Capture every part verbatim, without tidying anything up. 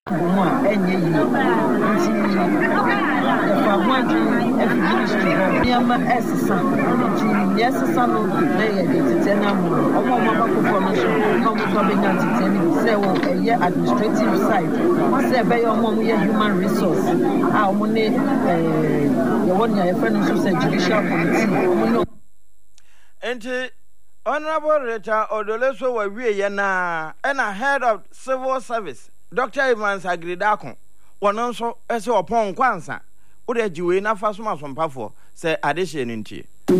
Uma enye yi nti fa wanti efficiency yama esesa nti yesesa no na ye de tena mo omo mo ba ko fo no so no mo so be na tena say wo eye administrative side say be yo mo ye human resource a omo ne eh ye won ya fe no so say judicial committee omo no enti Honorable Rita Odoleso wa wie ye na and head of civil service Doctor Evans Agridakon wono nso ese opon kwansa wo de giwe na fa so masompafo se adehye nti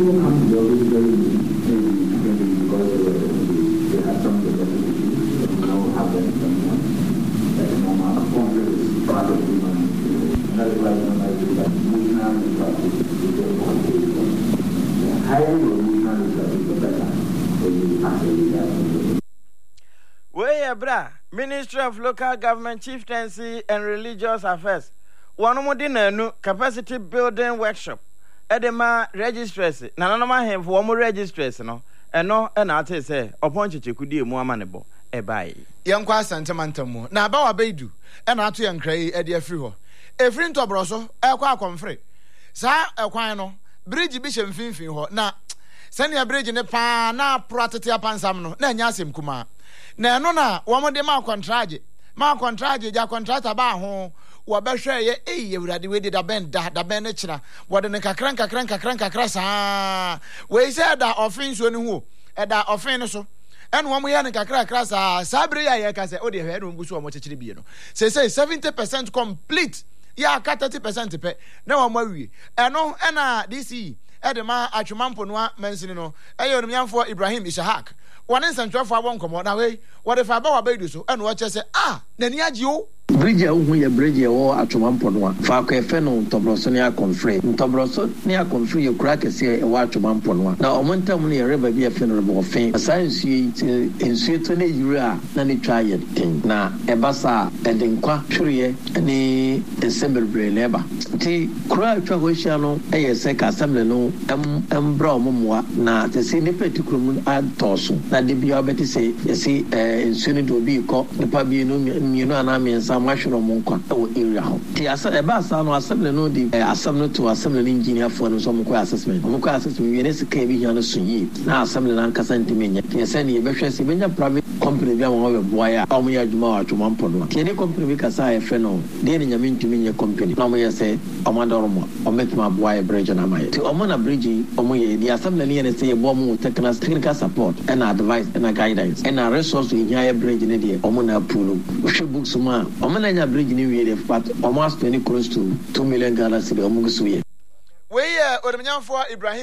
Weye bra Ministry of Local Government Chieftaincy and Religious Affairs one mo di nanu capacity building workshop edema registrars na nanoma hemfo wo mo registrars no eno e na ate se opon chechekudi emu amanebo e bai yenkwa asantemantamu na ba wa beidu e na ato yenkrai e de afiri ho efiri ntobroso e kwa akomfre sa ekwan no bridge bi hemfinfin ho na sani bridge ne pa na protete apansam no na nya asem kuma na eno na wo mo de ma contract ma contract ja contractor ba ho wo be hwe ye eh ewurade we de da ben da da ben ne kira wo de ne kakra kakra kakra kakra sa we say da offense oni hu e da offense so eno wo mo ye ne kakra kakra sa sabre ya ye ka se o de hwe no ngusu wo mo chechire bie no say say seventy percent complete ya ka thirty percent pe na wo mo awie eno e na D C edema atwemampo no mansini no eye onumyamfo Ibrahim Ishaq one central for one komo na we what if aba wa bedu so eno wo chese ah nani agye o bridge ohun ye bridge wo atwemampo no fa ko efe no ntobroso ne akonfre ntobroso ne akonfre ye kura kese e wa atwemampo no na omontam no ye reba bi efe no rebo fe science yi ensu to ne yura na ne twa ye ten na ebasa edenkwa twere ne ensemble leba ti kura atwa ho hia no eye se ka assembly no em embra ommoa na te se ne petikro mu adoso na de bia obeti se yesi ensu ne do bi ko ne pa bi no mienu ana mensa mashuro monko o area ho ti asa e ba sa no assembly no di assembly to assembly engineer for no so mo ko assessment mo ko assessment we ne sika bi hia no sunyi na assembly na nkasa ntimenya ti se ne be hwese benya private company bi mo we boya o mo ya djuma wa twoma mpono ti ne company bi kasa e fe no de ne nyame ntimenya company na mo ye se o ma doro mo o metuma boya bridge na maye ti o mo na bridge o mo ye di assembly ne se ye bo mo technical technical support and advice and guidance and resource in higher bridge ne de o mo na approve o hwe books ma Omananya bridge ni we dey but almost twenty close to two million Ghana cedi omugusuye. We uh, Odemnyamfo Ibrahim